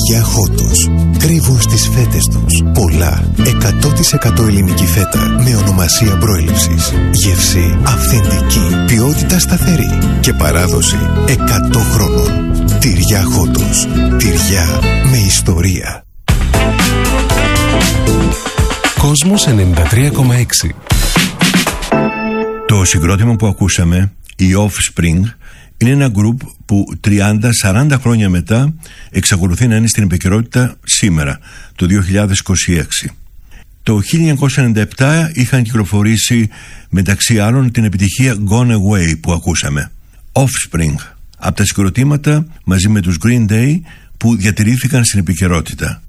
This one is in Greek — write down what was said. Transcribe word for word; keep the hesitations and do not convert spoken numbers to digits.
Τυριά Χότος. Κρύβουν στις φέτες τους πολλά εκατό τοις εκατό ελληνική φέτα με ονομασία προέλευσης. Γεύση αυθεντική, ποιότητα σταθερή και παράδοση εκατό χρόνων. Τυριά Χότος. Τυριά με ιστορία. Κόσμος ενενήντα τρία κόμμα έξι. Το συγκρότημα που ακούσαμε, η Offspring, είναι ένα γκρουπ που τριάντα με σαράντα χρόνια μετά εξακολουθεί να είναι στην επικαιρότητα σήμερα, το δύο χιλιάδες είκοσι έξι. Το χίλια εννιακόσια ενενήντα επτά είχαν κυκλοφορήσει μεταξύ άλλων την επιτυχία Gone Away που ακούσαμε. Offspring, από τα συγκροτήματα μαζί με τους Green Day που διατηρήθηκαν στην επικαιρότητα.